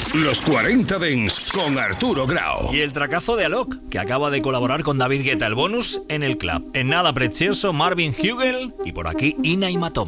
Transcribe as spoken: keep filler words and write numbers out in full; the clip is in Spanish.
Los cuarenta Dents con Arturo Grau. Y el tracazo de Alok, que acaba de colaborar con David Guetta, el bonus, en el club. En nada precioso, Marvin Hugel y por aquí Ina y Matoma.